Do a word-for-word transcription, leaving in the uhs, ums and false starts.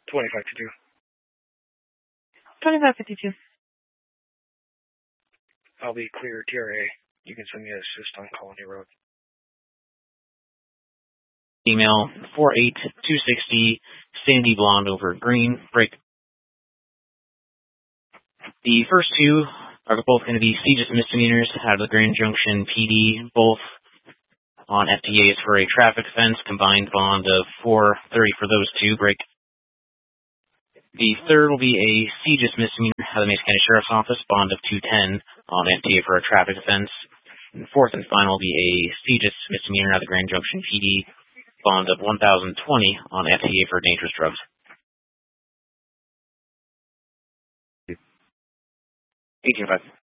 twenty-five fifty-two. twenty-five fifty-two. I'll be clear T R A. You can send me an assist on Colony Road. Email four eight two six zero, Sandy Blonde over Green, break. The first two are both going to be Segis misdemeanors out of the Grand Junction P D, both on F T As for a traffic offense, combined bond of four thirty for those two, break. The third will be a Segis misdemeanor out of the Mason County Sheriff's Office, bond of two ten on F T A for a traffic offense. And fourth and final will be a Segis misdemeanor out of the Grand Junction P D, bond of one thousand twenty on F T A for dangerous drugs. eighteen five.